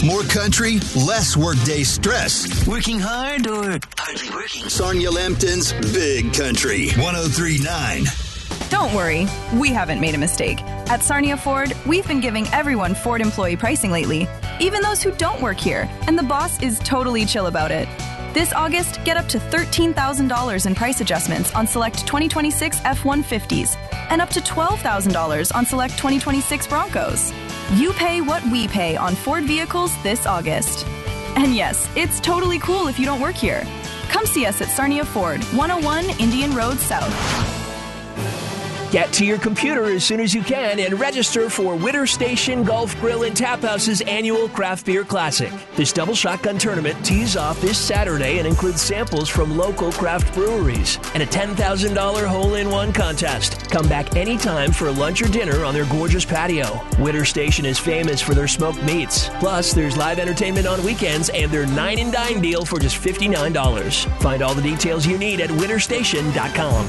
More country, less workday stress. Working hard or hardly working? Sarnia Lambton's Big Country 103.9. Don't worry, we haven't made a mistake. At Sarnia Ford, we've been giving everyone Ford employee pricing lately, even those who don't work here, and the boss is totally chill about it. This August, get up to $13,000 in price adjustments on select 2026 F-150s and up to $12,000 on select 2026 Broncos. You pay what we pay on Ford vehicles this August. And yes, it's totally cool if you don't work here. Come see us at Sarnia Ford, 101 Indian Road South. Get to your computer as soon as you can and register for Witter Station Golf Grill and Tap House's annual Craft Beer Classic. This double shotgun tournament tees off this Saturday and includes samples from local craft breweries and a $10,000 hole-in-one contest. Come back anytime for lunch or dinner on their gorgeous patio. Witter Station is famous for their smoked meats. Plus, there's live entertainment on weekends and their 9 and Dine deal for just $59. Find all the details you need at witterstation.com.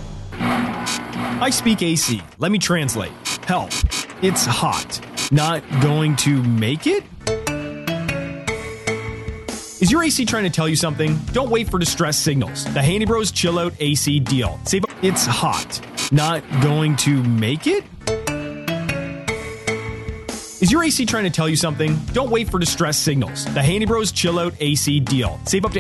I speak AC. Let me translate. Help. It's hot. Not going to make it? Is your AC trying to tell you something? Don't wait for distress signals. The Handy Bros Chill Out AC deal. Save. It's hot. Not going to make it? Is your AC trying to tell you something? Don't wait for distress signals. The Handy Bros Chill Out AC deal. Save up to